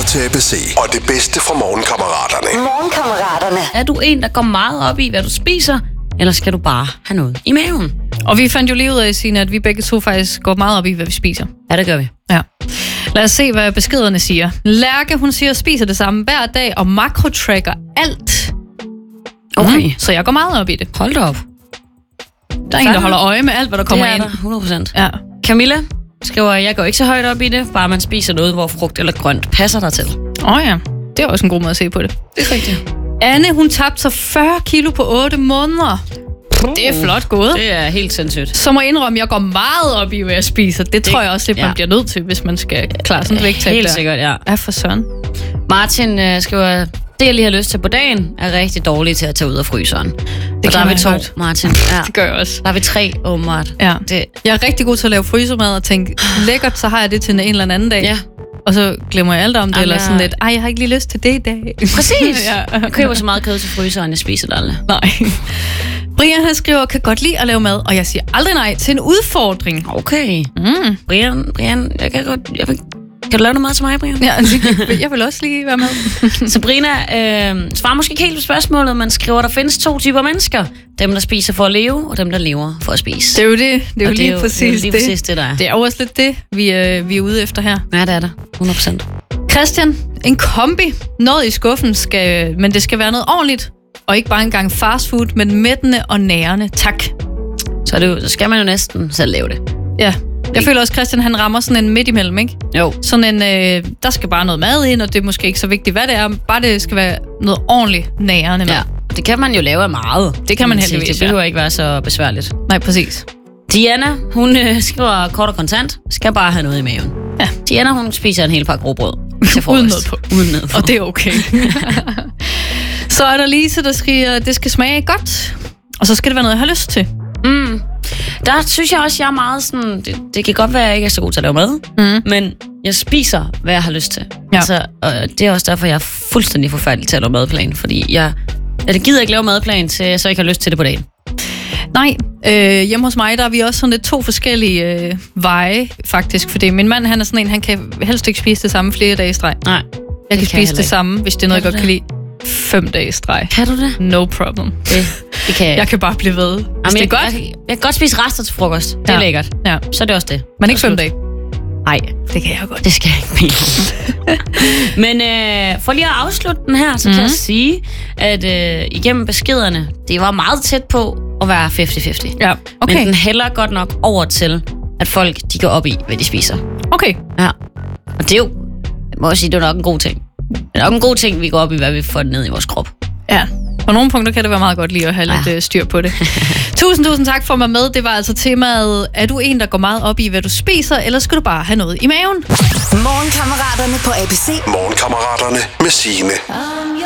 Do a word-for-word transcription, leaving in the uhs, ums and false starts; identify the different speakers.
Speaker 1: til A B C og det bedste fra Morgenkammeraterne.
Speaker 2: Morgenkammeraterne.
Speaker 3: Er du en, der går meget op i, hvad du spiser, eller skal du bare have noget i maven?
Speaker 4: Og vi fandt jo lige ud af, Signe, at vi begge to faktisk går meget op i, hvad vi spiser.
Speaker 3: Ja, det gør vi.
Speaker 4: Ja. Lad os se, hvad beskederne siger. Lærke, hun siger, spiser det samme hver dag og makrotracker alt.
Speaker 3: Okay.
Speaker 4: Mm, så jeg går meget op i det.
Speaker 3: Hold da op.
Speaker 4: Der er en, der holder øje med alt, hvad der kommer
Speaker 3: det er
Speaker 4: ind.
Speaker 3: Der, hundrede procent.
Speaker 4: Ja.
Speaker 3: Camilla skriver, jeg går ikke så højt op i det, bare man spiser noget, hvor frugt eller grønt passer dig til.
Speaker 4: Åh oh, ja, det er også en god måde at se på det.
Speaker 3: Det er rigtigt.
Speaker 4: Anne, hun tabte sig fyrre kilo på otte måneder. Det er flot gået.
Speaker 3: Det er helt sindssygt.
Speaker 4: Så må jeg indrømme, at jeg går meget op i, hvad jeg spiser. Det, det tror jeg også, at man ja. bliver nødt til, hvis man skal klare sådan en vægttab.
Speaker 3: Helt
Speaker 4: der.
Speaker 3: sikkert, ja.
Speaker 4: Ja, for søren.
Speaker 3: Martin øh, skriver, det jeg lige har lyst til på dagen, er rigtig dårligt til at tage ud af fryseren. Det og der er vi to, godt. Martin. Ja.
Speaker 4: Det gør jeg også.
Speaker 3: Der er vi tre, åbenbart.
Speaker 4: Ja.
Speaker 3: Det.
Speaker 4: Jeg er rigtig god til at lave frysermad og tænke, lækkert, så har jeg det til en eller anden dag.
Speaker 3: Ja.
Speaker 4: Og så glemmer jeg alt om det, Jamen, eller sådan
Speaker 3: ja.
Speaker 4: lidt, ej, jeg har ikke lige lyst til det i dag.
Speaker 3: Præcis.
Speaker 4: ja.
Speaker 3: Jeg køber så meget kød til fryseren, jeg spiser det aldrig.
Speaker 4: Nej. Brian, han skriver, kan godt lide at lave mad, og jeg siger aldrig nej til en udfordring.
Speaker 3: Okay.
Speaker 4: Mm.
Speaker 3: Brian, Brian, jeg kan godt... Jeg vil, kan du lave noget mad til mig, Brian?
Speaker 4: Ja, jeg vil også lige være med.
Speaker 3: Sabrina øh, svarer måske ikke helt på spørgsmålet, men skriver, der findes to typer mennesker. Dem, der spiser for at leve, og dem, der lever for at spise.
Speaker 4: Det er jo det. Det er jo
Speaker 3: og
Speaker 4: lige,
Speaker 3: det er jo,
Speaker 4: præcis,
Speaker 3: det, er lige
Speaker 4: det.
Speaker 3: præcis det, der er.
Speaker 4: Det er jo også lidt det, vi, øh, vi er ude efter her.
Speaker 3: Ja, det er det. hundrede procent.
Speaker 4: Christian, en kombi. Noget i skuffen, skal, men det skal være noget ordentligt. Og ikke bare engang fast food, men mættende og nærende. Tak.
Speaker 3: Så, er det jo, så skal man jo næsten selv lave det.
Speaker 4: Ja. Jeg føler også, Christian, han rammer sådan en midt imellem, ikke?
Speaker 3: Jo.
Speaker 4: Sådan en, øh, der skal bare noget mad ind, og det er måske ikke så vigtigt, hvad det er. Bare det skal være noget ordentligt nærende mad.
Speaker 3: Ja, det kan man jo lave af meget.
Speaker 4: Det kan man heldigvis,
Speaker 3: Det behøver ja. ikke være så besværligt.
Speaker 4: Nej, præcis.
Speaker 3: Diana, hun øh, skriver kort og kontant, skal bare have noget i maven.
Speaker 4: Ja.
Speaker 3: Diana, hun spiser en hel pakke råbrød.
Speaker 4: Uden noget på.
Speaker 3: Uden noget på.
Speaker 4: Og det er okay. Så er der Lise, der skriver, at det skal smage godt. Og så skal det være noget, jeg har lyst til.
Speaker 3: Mm. Der synes jeg også, jeg er meget sådan... Det, det kan godt være, at jeg ikke er så god til at lave mad, mm. men jeg spiser, hvad jeg har lyst til.
Speaker 4: Ja.
Speaker 3: Altså, og det er også derfor, jeg er fuldstændig forfærdelig til at lave madplan, fordi jeg, jeg gider ikke lave madplan, til jeg så ikke har lyst til det på dagen.
Speaker 4: Nej, øh, hjemme hos mig, der er vi også sådan lidt to forskellige øh, veje, faktisk. Fordi min mand, han er sådan en, han kan helst ikke spise det samme flere dage i streg.
Speaker 3: Nej,
Speaker 4: jeg kan, kan spise det samme, hvis det er noget, jeg godt kan lide. Fem dage i streg.
Speaker 3: Kan du det?
Speaker 4: No problem.
Speaker 3: Det, det kan jeg.
Speaker 4: Jeg kan bare blive ved. Hvis
Speaker 3: Jamen,
Speaker 4: det er
Speaker 3: jeg,
Speaker 4: godt.
Speaker 3: Jeg, jeg, jeg kan godt spise rester til frokost. Det er
Speaker 4: ja.
Speaker 3: lækkert.
Speaker 4: Ja.
Speaker 3: Så er det også det.
Speaker 4: Men ikke fem dage.
Speaker 3: Nej,
Speaker 4: det kan jeg godt.
Speaker 3: Det skal jeg ikke mere. Men øh, for lige at afslutte den her, så mm-hmm. kan jeg sige, at øh, igennem beskederne, det var meget tæt på at være halvtreds halvtreds.
Speaker 4: Ja, okay.
Speaker 3: Men den hælder godt nok over til, at folk de går op i, hvad de spiser.
Speaker 4: Okay.
Speaker 3: Ja. Og det er jo, jeg må også sige, det er nok en god ting. Det er nok en god ting, vi går op i, hvad vi får ned i vores krop.
Speaker 4: Ja. På nogle punkter kan det være meget godt lige at have ja. lidt styr på det. Tusind, tusind tak for at være med. Det var altså temaet, er du en, der går meget op i, hvad du spiser, eller skal du bare have noget i maven?
Speaker 2: Morgenkammeraterne på A B C.
Speaker 1: Morgenkammeraterne med Signe.